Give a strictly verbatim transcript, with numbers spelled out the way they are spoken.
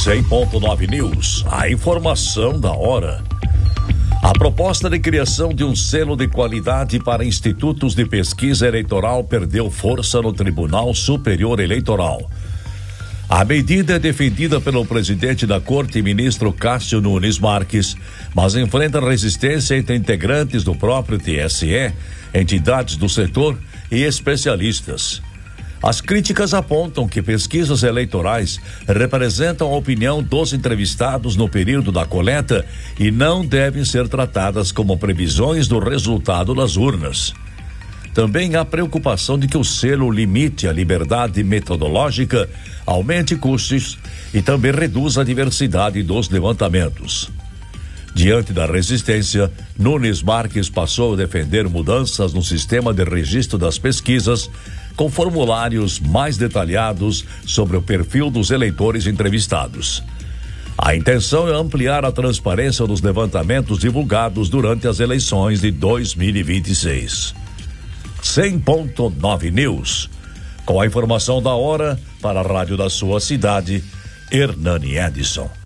cem ponto nove News, a informação da hora. A proposta de criação de um selo de qualidade para institutos de pesquisa eleitoral perdeu força no Tribunal Superior Eleitoral. A medida é defendida pelo presidente da Corte, ministro Cássio Nunes Marques, mas enfrenta resistência entre integrantes do próprio T S E, entidades do setor e especialistas. As críticas apontam que pesquisas eleitorais representam a opinião dos entrevistados no período da coleta e não devem ser tratadas como previsões do resultado das urnas. Também há preocupação de que o selo limite a liberdade metodológica, aumente custos e também reduza a diversidade dos levantamentos. Diante da resistência, Nunes Marques passou a defender mudanças no sistema de registro das pesquisas, com formulários mais detalhados sobre o perfil dos eleitores entrevistados. A intenção é ampliar a transparência dos levantamentos divulgados durante as eleições de dois mil e vinte e seis. cem ponto nove News. Com a informação da hora, para a rádio da sua cidade, Hernani Edson.